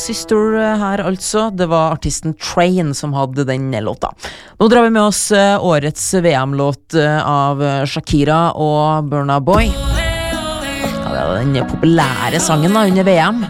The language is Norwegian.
Sister her altså, det var artisten Train som hadde den låta. Nå drar vi med oss årets VM-låt av Shakira og Burna Boy. Ja, det var den populære sangen da, under VM.